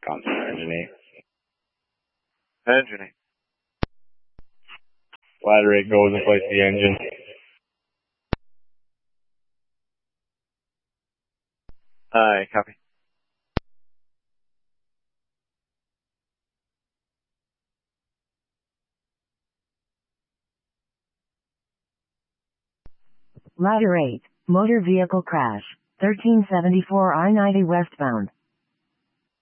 Constant engine 8. Engine 8. Ladder 8 goes and place the engine. Aye, copy. Ladder 8, motor vehicle crash, 1374 I-90 westbound.